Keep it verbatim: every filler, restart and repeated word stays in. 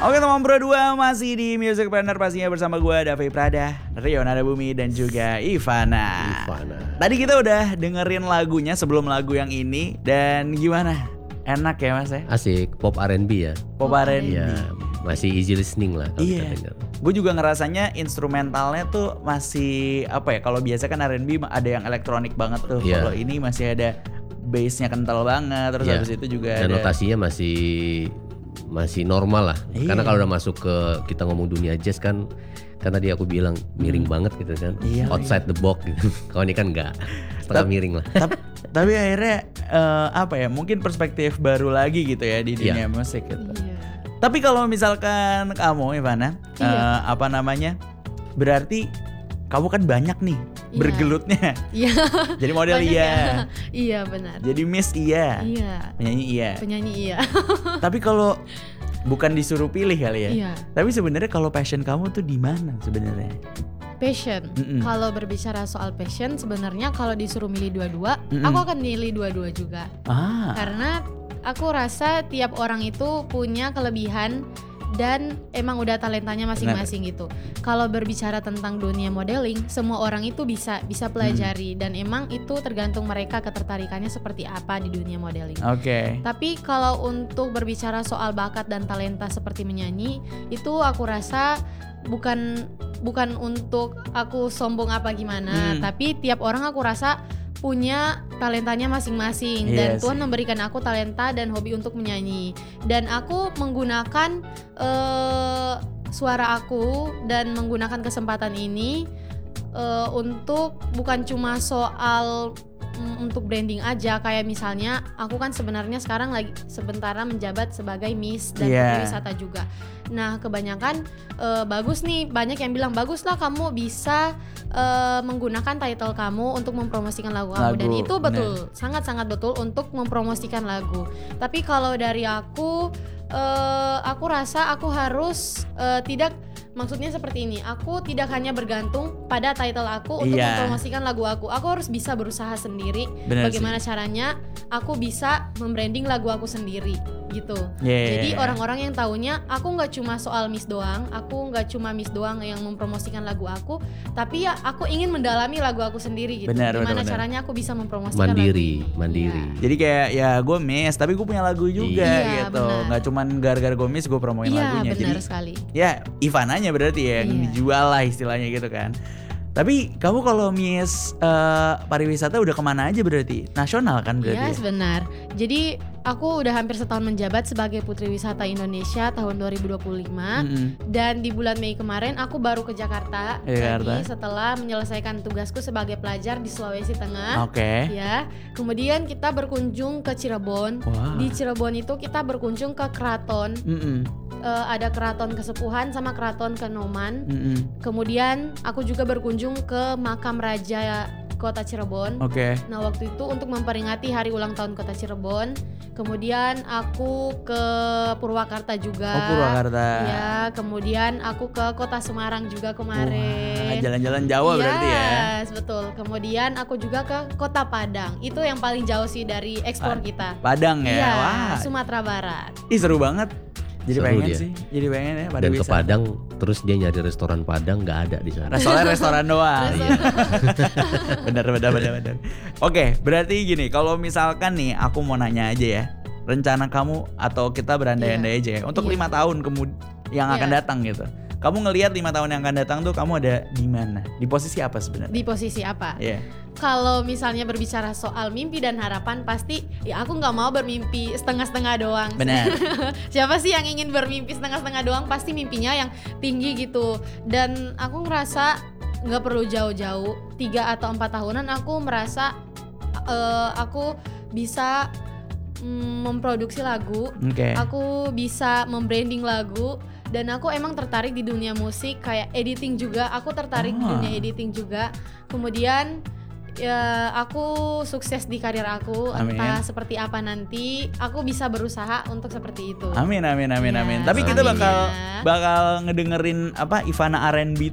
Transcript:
Oke teman berdua, masih di Music Planner pastinya bersama gue Davi Prada, Rio Nadabumi dan juga Ivana. Ivana. Tadi kita udah dengerin lagunya sebelum lagu yang ini. Dan gimana? Enak ya mas ya? Asik, pop R and B ya. Pop R and B Ya, masih easy listening lah kalau Iya. kita dengar. Gue juga ngerasanya instrumentalnya tuh masih apa ya? Kalau biasa kan R and B ada yang elektronik banget tuh. Iya. Kalau ini masih ada bassnya kental banget. Terus Iya. habis itu juga Dan ada notasinya masih masih normal lah. Iya. Karena kalau udah masuk ke kita ngomong dunia jazz kan, kan tadi aku bilang miring banget gitu kan. Iya, Outside the box gitu. Kalau ini kan enggak. Setengah Tap- miring lah. tapi, tapi akhirnya eh, apa ya? Mungkin perspektif baru lagi gitu ya di dunia Iya. musik gitu. Iya. Tapi kalau misalkan kamu Ivana, Iya. eh, apa namanya? Berarti kamu kan banyak nih Iya. bergelutnya. Iya. Jadi model Banyak iya. ya. Iya benar. Jadi Miss iya. Iya. Penyanyi iya. Penyanyi iya. Tapi kalau bukan disuruh pilih kali ya. Iya. Tapi sebenarnya kalau passion kamu tuh di mana sebenarnya? Passion. Mm-mm. Kalau berbicara soal passion, sebenarnya kalau disuruh milih dua-dua, Mm-mm. aku akan milih dua-dua juga. Ah. Karena aku rasa tiap orang itu punya kelebihan dan emang udah talentanya masing-masing gitu. Kalau berbicara tentang dunia modeling, semua orang itu bisa bisa pelajari dan emang itu tergantung mereka ketertarikannya seperti apa di dunia modeling. Oke. Tapi kalau untuk berbicara soal bakat dan talenta seperti menyanyi, itu aku rasa bukan bukan untuk aku sombong apa gimana, Hmm. tapi tiap orang aku rasa punya talentanya masing-masing Iya dan Tuhan sih. memberikan aku talenta dan hobi untuk menyanyi. Dan aku menggunakan eh, suara aku dan menggunakan kesempatan ini eh, untuk bukan cuma soal mm, untuk branding aja, kayak misalnya aku kan sebenarnya sekarang lagi sementara menjabat sebagai Miss dan Iya. Putri Wisata juga. Nah kebanyakan eh, bagus nih, banyak yang bilang bagus lah kamu bisa eh, menggunakan title kamu untuk mempromosikan lagu, kamu, dan Lagu, itu betul, sangat-sangat betul untuk mempromosikan lagu. Tapi kalau dari aku, eh, aku rasa aku harus eh, tidak maksudnya seperti ini, aku tidak hanya bergantung pada title aku untuk Iya. mempromosikan lagu aku. Aku harus bisa berusaha sendiri. Bener Bagaimana caranya aku bisa membranding lagu aku sendiri gitu. Yeah. Jadi orang-orang yang taunya aku nggak cuma soal Miss doang, aku nggak cuma Miss doang yang mempromosikan lagu aku, tapi ya aku ingin mendalami lagu aku sendiri gitu. Benar, Gimana benar, benar. caranya aku bisa mempromosikan Mandiri, lagu ini. mandiri. Iya. Jadi kayak ya gue Miss, tapi gue punya lagu juga Iya, gitu. benar. Nggak cuman gara-gara gue Miss gue promoin Iya, lagunya. benar Jadi sekali. ya Ivananya berarti ya yang Iya. dijual lah istilahnya gitu kan. Tapi kamu kalau Miss eh, pariwisata udah kemana aja berarti? Nasional kan berarti Iya, ya? benar. Jadi aku udah hampir setahun menjabat sebagai Putri Wisata Indonesia tahun dua ribu dua puluh lima. Mm-mm. Dan di bulan Mei kemarin aku baru ke Jakarta, Jakarta. lagi setelah menyelesaikan tugasku sebagai pelajar di Sulawesi Tengah. Oke. Ya, kemudian kita berkunjung ke Cirebon. Wah. Di Cirebon itu kita berkunjung ke keraton. Mm-mm. Eh, ada keraton Kesepuhan sama keraton Kanoman. Mm-mm. Kemudian aku juga berkunjung ke makam raja Kota Cirebon. Oke. Nah waktu itu untuk memperingati hari ulang tahun Kota Cirebon. Kemudian aku ke Purwakarta juga. Oh Purwakarta. Ya, kemudian aku ke Kota Semarang juga Wah, kemarin. jalan-jalan Jawa berarti ya. Yes, betul. Kemudian aku juga ke Kota Padang. Itu yang paling jauh sih dari ekspor Pad- kita. Padang ya. Iya, Wah. Sumatera Barat. Ih seru banget. Jadi Seru pengen dia. sih. Jadi pengen ya Dan ke pariwisata. Padang, terus dia nyari restoran Padang nggak ada di sana. Restoran restoran doang. Restoran. bener bener bener bener. Oke, berarti gini, kalau misalkan nih aku mau nanya aja ya, rencana kamu atau kita berandai-andai aja ya, untuk Iya. lima tahun kemudian yang akan Iya. datang gitu. Kamu ngelihat lima tahun yang akan datang tuh kamu ada di mana? Di posisi apa sebenarnya? Di posisi apa? Iya. Kalau misalnya berbicara soal mimpi dan harapan, pasti ya aku nggak mau bermimpi setengah-setengah doang. Benar. Siapa sih yang ingin bermimpi setengah-setengah doang? Pasti mimpinya yang tinggi gitu. Dan aku ngerasa nggak perlu jauh-jauh, tiga atau empat tahunan aku merasa eh, aku bisa mm, memproduksi lagu, Oke. aku bisa membranding lagu. Dan aku emang tertarik di dunia musik, kayak editing juga. Aku tertarik di Ah. dunia editing juga. Kemudian ya aku sukses di karir aku, Amin. entah seperti apa nanti, aku bisa berusaha untuk seperti itu. Amin amin amin Iya, amin. Tapi kita amin bakal ya. bakal ngedengerin apa Ivana R and B